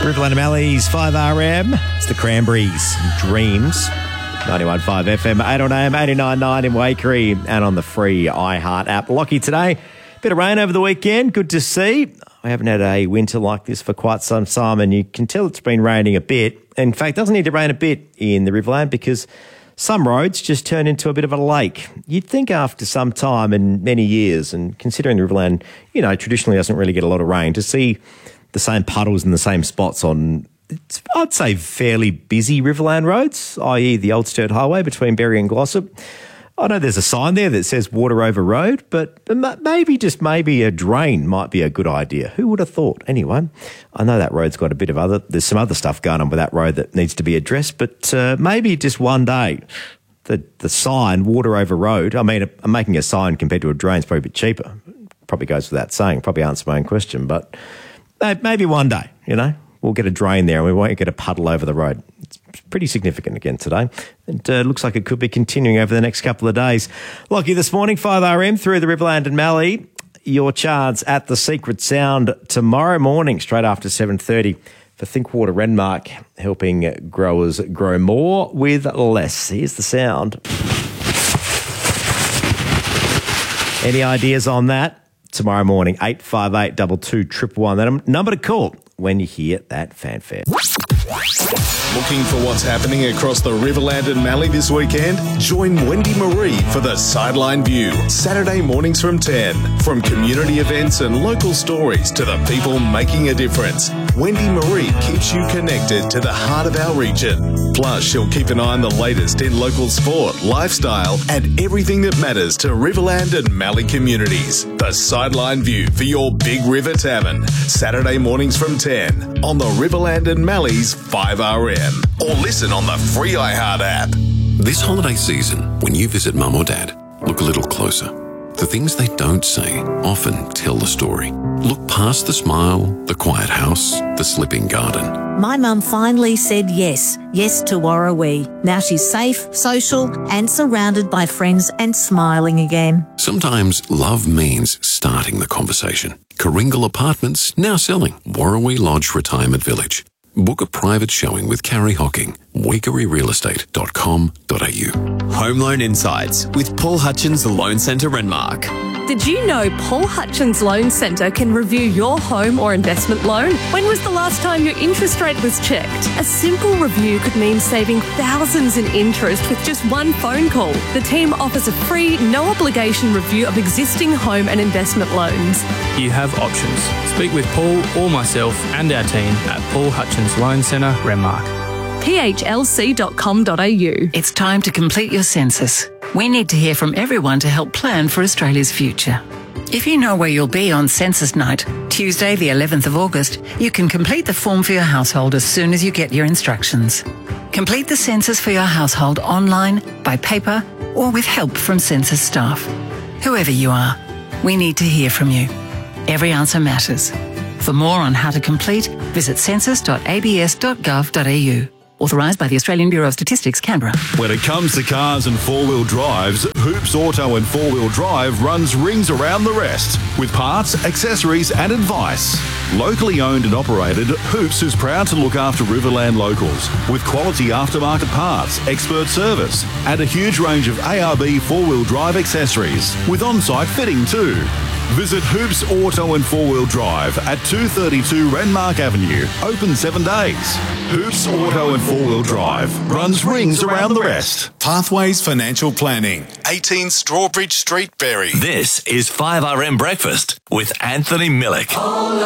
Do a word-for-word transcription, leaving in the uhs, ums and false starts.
Riverland and Mallee's five R M. It's the Cranberries, Dreams. ninety-one point five F M, eight on A M, eighty-nine point nine in Waikerie, and on the free iHeart app. Lockie today. Bit of rain over the weekend. Good to see. We haven't had a winter like this for quite some time, and you can tell it's been raining a bit. In fact, it doesn't need to rain a bit in the Riverland because some roads just turn into a bit of a lake. You'd think after some time and many years, and considering the Riverland, you know, traditionally doesn't really get a lot of rain, to see the same puddles in the same spots on, it's, I'd say, fairly busy Riverland roads, that is the Old Sturt Highway between Berry and Glossop. I know there's a sign there that says Water Over Road, but maybe, just maybe, a drain might be a good idea. Who would have thought? Anyway, I know that road's got a bit of other, there's some other stuff going on with that road that needs to be addressed, but uh, maybe just one day, the the sign, Water Over Road, I mean, I'm making a sign compared to a drain is probably a bit cheaper. Probably goes without saying, probably answers my own question, but maybe one day, you know, we'll get a drain there and we won't get a puddle over the road. It's pretty significant again today. It uh, looks like it could be continuing over the next couple of days. Lockie, this morning, five R M through the Riverland and Mallee. Your chance at the Secret Sound tomorrow morning, straight after seven thirty for Thinkwater Renmark, helping growers grow more with less. Here's the sound. Any ideas on that? Tomorrow morning, eight five eight, two two, one one one. That number to call when you hear that fanfare. Looking for what's happening across the Riverland and Mallee this weekend? Join Wendy Marie for the Sideline View, Saturday mornings from ten. From community events and local stories to the people making a difference, Wendy Marie keeps you connected to the heart of our region. Plus, she'll keep an eye on the latest in local sport, lifestyle, and everything that matters to Riverland and Mallee communities. The Sideline View for your Big River Tavern, Saturday mornings from ten on the Riverland and Mallee's five R M. Or listen on the free iHeart app. This holiday season, when you visit Mum or Dad, look a little closer. The things they don't say often tell the story. Look past the smile, the quiet house, the slipping garden. My mum finally said yes, yes to Warrawee. Now she's safe, social and surrounded by friends and smiling again. Sometimes love means starting the conversation. Karingal Apartments now selling Warrawee Lodge Retirement Village. Book a private showing with Carrie Hocking, waikerie real estate dot com dot a u. Home Loan Insights with Paul Hutchins Loan Centre Renmark. Did you know Paul Hutchins Loan Centre can review your home or investment loan? When was the last time your interest rate was checked? A simple review could mean saving thousands in interest with just one phone call. The team offers a free, no-obligation review of existing home and investment loans. You have options. Speak with Paul or myself and our team at Paul Hutchins Loan Centre Renmark. p h l c dot com dot a u. It's time to complete your census. We need to hear from everyone to help plan for Australia's future. If you know where you'll be on census night, Tuesday the eleventh of August, you can complete the form for your household as soon as you get your instructions. Complete the census for your household online, by paper, or with help from census staff. Whoever you are, we need to hear from you. Every answer matters. For more on how to complete, visit census dot a b s dot gov dot a u. Authorised by the Australian Bureau of Statistics, Canberra. When it comes to cars and four-wheel drives, Hoops Auto and Four-Wheel Drive runs rings around the rest with parts, accessories and advice. Locally owned and operated, Hoops is proud to look after Riverland locals with quality aftermarket parts, expert service and a huge range of A R B four-wheel drive accessories with on-site fitting too. Visit Hoops Auto and Four-Wheel Drive at two thirty-two Renmark Avenue, open seven days. Hoops Auto and Four-Wheel Drive runs rings around the rest. Pathways Financial Planning, eighteen Strawbridge Street, Berry. This is five R M Breakfast with Anthony Millick.